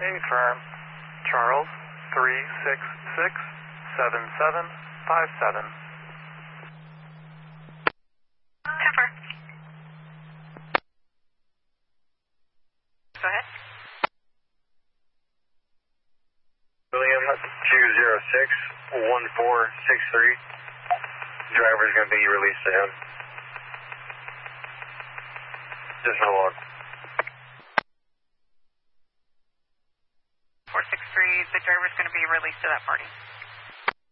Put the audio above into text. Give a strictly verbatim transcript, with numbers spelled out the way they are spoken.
Affirm. Charles, three six six seven seven five seven. Cooper. Go ahead. William, two zero six one four six three. Driver's going to be released to him. Just no log. four six three, the driver's going to be released to that party.